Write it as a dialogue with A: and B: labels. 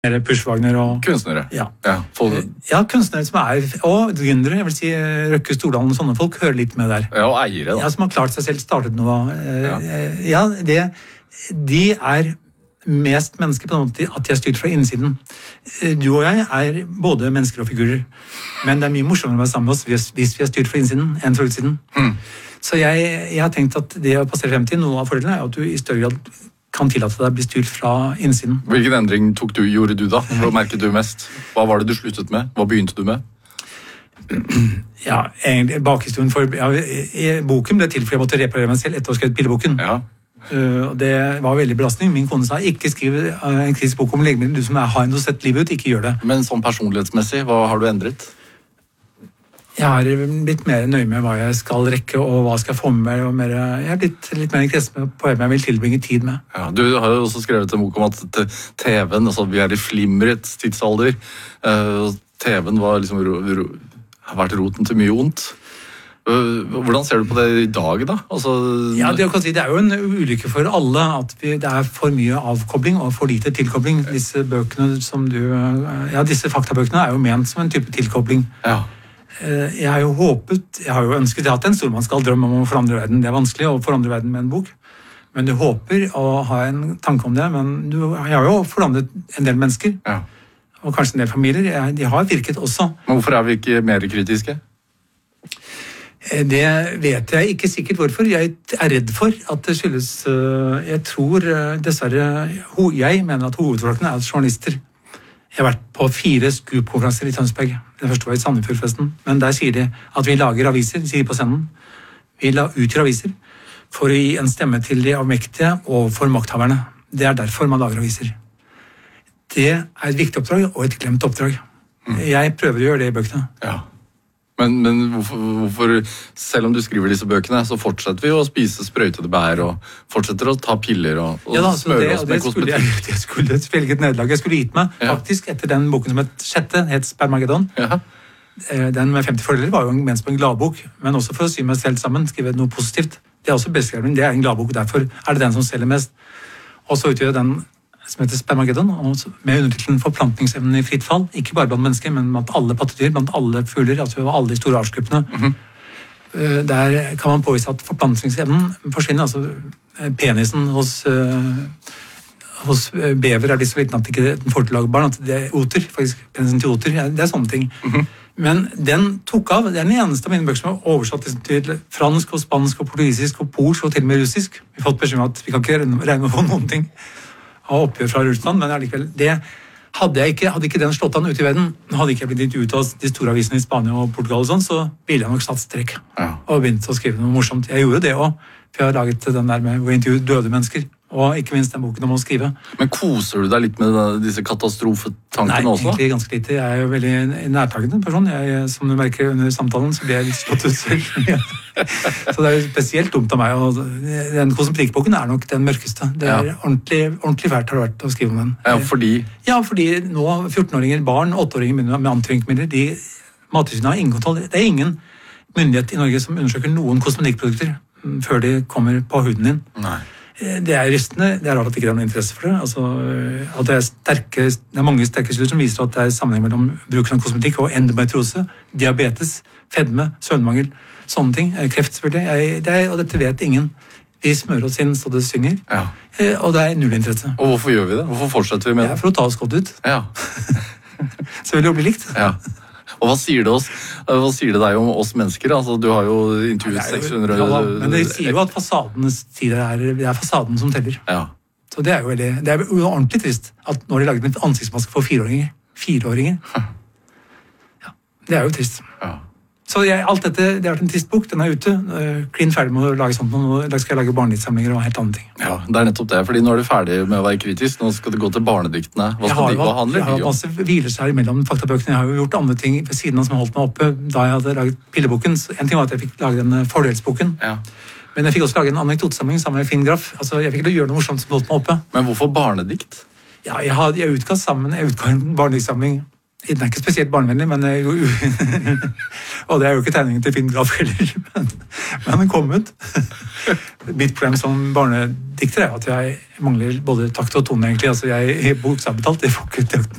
A: Push Wagner og
B: kunstnere.
A: Ja, kunstnere som og gründere, jeg vil si Røkke Stordalen og sånne folk hører litt med der.
B: Ja, og eiere da.
A: Ja, som har klart seg selv, startet noe. De mest mennesker på den måten at de styrt fra innsiden. Du og jeg både mennesker og figurer, men det mye morsommere å være sammen med oss hvis vi styrt fra innsiden enn fra utsiden. Så jeg har tenkt at det å passere frem til noe av fordelene at du i større grad kan tillate deg å bli styrt fra innsiden.
B: Hvilken endring gjorde du da? Hva merket du mest? Hva var det du sluttet med? Hva begynte du med?
A: Ja, egentlig bakhistorien for boken ble til fordi jeg måtte reparere meg selv etter å ha skrevet billedboken.
B: Ja.
A: Det var veldig belastning. Min kone sa, ikke skriv en kritisk bok om legemiddel, du som har noe sett livet ut, ikke gjør det.
B: Men sånn personlighetsmessig, hva har du endret?
A: Jeg har blitt mer nøye med hva jeg skal rekke og hva jeg skal få med meg. Jeg har blitt litt mer interesse på hvem jeg vil tilbringe tid med.
B: Ja, du har jo også skrevet en bok om at TV-en, altså vi i flimrets tidsalder, TV-en var liksom, har vært roten til mye ondt. Hvordan ser du på det i dag da? Altså...
A: Ja, det er jo en ulykke for alle at det for mye avkobling og for lite tilkobling. Disse bøkene som disse faktabøkene jo ment som en type tilkobling.
B: Ja.
A: Jeg har jo ønsket at en stormannsgal drøm om å forandre verden. Det vanskelig å forandre verden med en bok, men du håper å ha en tanke om det, men jeg har jo forandret en del mennesker, og kanskje en del familier, de har virket også.
B: Men hvorfor vi ikke mer kritiske?
A: Det vet jeg ikke sikkert hvorfor. Jeg redd for at det skyldes, jeg tror dessverre, jeg mener at hovedforsakene at journalister. Jeg har vært på 4 Scoop-konferanser i Tønsberg. Den første var i Sandefjord forresten. Men der sier de at vi lager aviser, sier de på scenen. Vi utgjør aviser for å gi en stemme til de avmektige og for makthaverne. Det derfor man lager aviser. Det et viktig oppdrag og et glemt oppdrag. Jeg prøver å gjøre det i bøkene.
B: Ja. Men hvorfor, selv om du skriver disse bøkene, så fortsetter vi å spise sprøytede bær og fortsetter å ta piller og smøre oss med kosmetikk.
A: Det skulle velget nederlag. Jeg skulle gitt meg faktisk etter den boken som het Spermageddon.
B: Ja.
A: Den med 50 fordeler var jo ment som en gladbok, men også for å sy meg selv sammen, skrive noe positivt. Det også bestskrevet, det en gladbok, derfor det den som selger mest. Og så utgjør den som heter Spermageddon, med undertitelen Forplantningsevnen i fritt fall, ikke bare blant mennesker, men blant alle pattedyr, blant alle fugler, altså alle de store artsgruppene. Der kan man påvise at forplantningsevnen forsvinner, altså penisen hos bever blitt så liten at den får til å lage barn, at det oter, faktisk, penisen til oter, det sånne ting. Men den tok av, det den eneste av mine bøker som oversatt til fransk og spansk og portugisisk og polsk og til og med russisk. Vi har fått beskjed om at vi kan ikke regne med å få noen ting av oppgjør fra Russland, men allikevel, det hadde ikke den slått an ute i verden, hadde ikke jeg blitt ut av de store avisene i Spania og Portugal og sånn, så ville jeg nok satt strekk og begynt å skrive noe morsomt. Jeg gjorde det også, for jeg har laget den der med å intervjue døde mennesker, og ikke minst den boken om å skrive.
B: Men koser du deg litt med disse katastrofetankene også?
A: Nei, egentlig ganske lite. Jeg jo veldig nærtagende person. Som du merker under samtalen, så blir jeg litt slått ut selv. Så det jo spesielt dumt av meg. Og den kosmetikkboken nok den mørkeste. Det ordentlig fælt har det vært å skrive om den.
B: Ja, fordi?
A: Ja, fordi nå 14-åringer, barn, 8-åringer med antivirkemidler, Mattilsynet har ingen kontroll. Det ingen myndighet i Norge som undersøker noen kosmetikkprodukter før de kommer på huden din.
B: Nei.
A: Det rystende, det rart at det ikke noen interesse for det. Altså, at det mange sterke studier som viser at det sammenheng mellom bruken av kosmetikk og endometriose, diabetes, fedme, søvnmangel, sånne ting. Kreft selvfølgelig. Og dette vet ingen. Vi smører oss inn så det synger.
B: Ja.
A: Og det null interesse.
B: Og hvorfor gjør vi det? Hvorfor fortsetter vi med det?
A: For å ta oss godt ut.
B: Ja.
A: Så vil det jo bli likt.
B: Ja. Og hva sier det deg om oss mennesker? Altså, du har jo intervjuet 600...
A: Ja, men det sier jo at fasadens tider det fasaden som teller.
B: Ja. Så
A: det jo ordentlig trist at nå har de laget en ansiktsmaske for 4-åringer. 4-åringer. Ja, det jo trist.
B: Ja.
A: Så alt dette, det har vært en trist bok, den ute. Klin ferdig med å lage sånt, nå skal jeg lage barnediktsamlinger og helt andre ting.
B: Ja, det nettopp det, fordi nå du ferdig med å være kritisk, nå skal du gå til barnediktene. Hva handler de om? Jeg har masse
A: hvileskjær mellom faktabøkene, jeg har jo gjort andre ting ved siden av som holdt meg oppe da jeg hadde laget pilleboken. En ting var at jeg fikk lage den fordelsboken, men jeg fikk også lage en anekdotesamling sammen med Finn Graff. Altså, jeg fikk ikke gjøre noe morsomt som holdt meg oppe.
B: Men hvorfor barnedikt?
A: Ja, jeg utga en barnediktsamling. Den ikke spesielt barnevennlig, men og det jo ikke tegningen til Finn Graff heller, men den kom ut. Mitt problem som barnedikter at jeg mangler både takt og tone, egentlig. Altså, jeg bokstavelig talt, jeg får ikke